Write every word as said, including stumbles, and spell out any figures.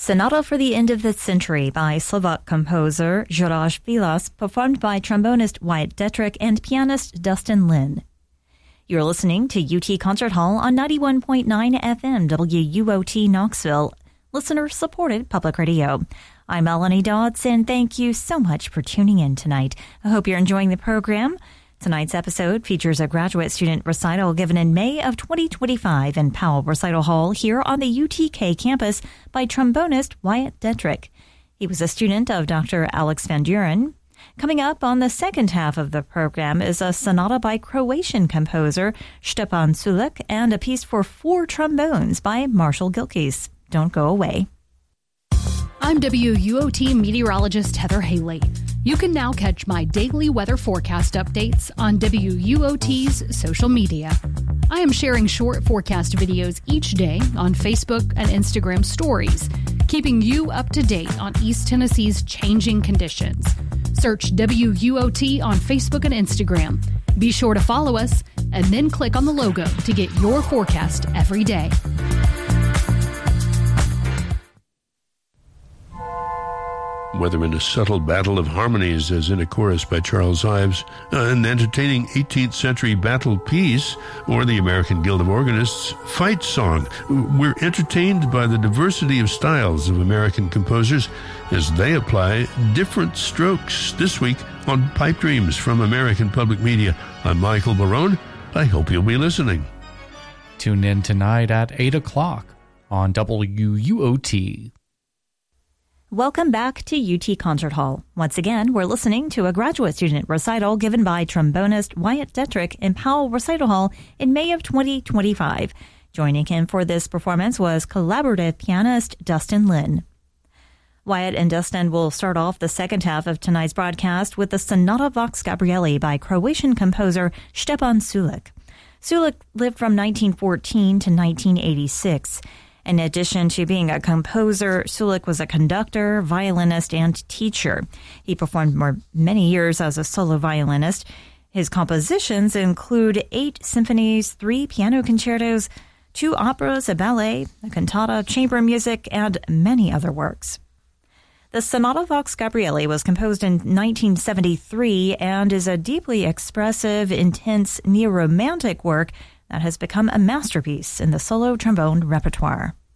Sonata for the End of the Century by Slovak composer Juraj Vilas, performed by trombonist Wyatt Detrick and pianist Dustin Lin. You're listening to U T Concert Hall on ninety-one point nine F M W U O T Knoxville, listener-supported public radio. I'm Melanie Dodds, and thank you so much for tuning in tonight. I hope you're enjoying the program. Tonight's episode features a graduate student recital given in May of twenty twenty-five in Powell Recital Hall here on the U T K campus by trombonist Wyatt Detrick. He was a student of Doctor Alex Van Duren. Coming up on the second half of the program is a sonata by Croatian composer Stepan Sulik and a piece for four trombones by Marshall Gilkes. Don't go away. I'm W U O T meteorologist Heather Haley. You can now catch my daily weather forecast updates on W U O T's social media. I am sharing short forecast videos each day on Facebook and Instagram stories, keeping you up to date on East Tennessee's changing conditions. Search W U O T on Facebook and Instagram. Be sure to follow us and then click on the logo to get your forecast every day. Whether in a subtle battle of harmonies as in a chorus by Charles Ives, an entertaining eighteenth century battle piece, or the American Guild of Organists' fight song, we're entertained by the diversity of styles of American composers as they apply different strokes. This week on Pipe Dreams from American Public Media, I'm Michael Barone. I hope you'll be listening. Tune in tonight at eight o'clock on W U O T. Welcome back to U T Concert Hall. Once again, we're listening to a graduate student recital given by trombonist Wyatt Detrick in Powell Recital Hall in May of twenty twenty-five. Joining him for this performance was collaborative pianist Dustin Lin. Wyatt and Dustin will start off the second half of tonight's broadcast with the Sonata Vox Gabrieli by Croatian composer Stepan Sulik. Sulik lived from nineteen fourteen to nineteen eighty-six. In addition to being a composer, Sulik was a conductor, violinist, and teacher. He performed for many years as a solo violinist. His compositions include eight symphonies, three piano concertos, two operas, a ballet, a cantata, chamber music, and many other works. The Sonata Vox Gabrieli was composed in nineteen seventy-three and is a deeply expressive, intense, neo-romantic work that has become a masterpiece in the solo trombone repertoire.